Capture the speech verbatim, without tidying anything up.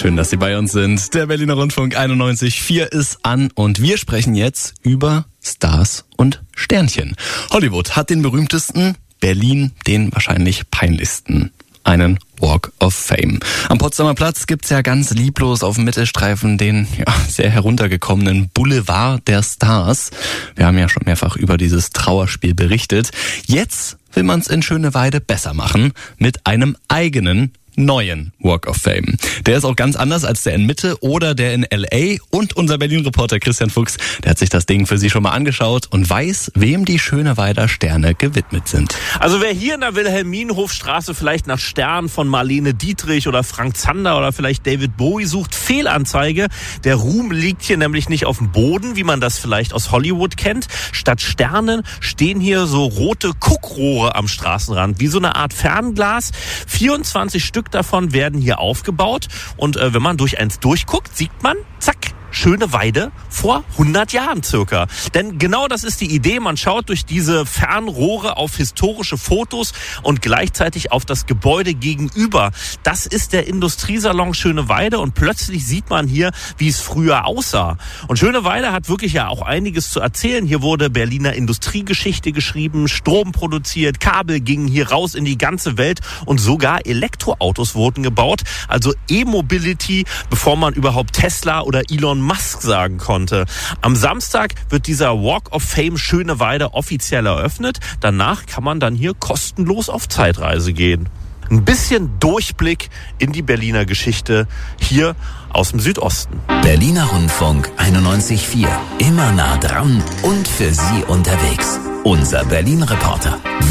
Schön, dass Sie bei uns sind. Der Berliner Rundfunk einundneunzig Komma vier ist an und wir sprechen jetzt über Stars und Sternchen. Hollywood hat den berühmtesten, Berlin den wahrscheinlich peinlichsten. Einen Walk of Fame. Am Potsdamer Platz gibt's ja ganz lieblos auf dem Mittelstreifen den ja, sehr heruntergekommenen Boulevard der Stars. Wir haben ja schon mehrfach über dieses Trauerspiel berichtet. Jetzt will man's in Schöneweide besser machen mit einem eigenen neuen Walk of Fame. Der ist auch ganz anders als der in Mitte oder der in L A und unser Berlin-Reporter Christian Fuchs, der hat sich das Ding für Sie schon mal angeschaut und weiß, wem die Schöneweider Sterne gewidmet sind. Also wer hier in der Wilhelminhofstraße vielleicht nach Sternen von Marlene Dietrich oder Frank Zander oder vielleicht David Bowie sucht, Fehlanzeige. Der Ruhm liegt hier nämlich nicht auf dem Boden, wie man das vielleicht aus Hollywood kennt. Statt Sternen stehen hier so rote Guckrohre am Straßenrand, wie so eine Art Fernglas. vierundzwanzig Stück davon werden hier aufgebaut und äh, wenn man durch eins durchguckt, sieht man, zack, Schöneweide vor hundert Jahren circa. Denn genau das ist die Idee. Man schaut durch diese Fernrohre auf historische Fotos und gleichzeitig auf das Gebäude gegenüber. Das ist der Industriesalon Schöneweide und plötzlich sieht man hier, wie es früher aussah. Und Schöneweide hat wirklich ja auch einiges zu erzählen. Hier wurde Berliner Industriegeschichte geschrieben, Strom produziert, Kabel gingen hier raus in die ganze Welt und sogar Elektroautos wurden gebaut. Also E-Mobility, bevor man überhaupt Tesla oder Elon Musk sagen konnte. Am Samstag wird dieser Walk of Fame Schöneweide offiziell eröffnet. Danach kann man dann hier kostenlos auf Zeitreise gehen. Ein bisschen Durchblick in die Berliner Geschichte hier aus dem Südosten. Berliner Rundfunk einundneunzig Komma vier. Immer nah dran und für Sie unterwegs. Unser Berlin-Reporter.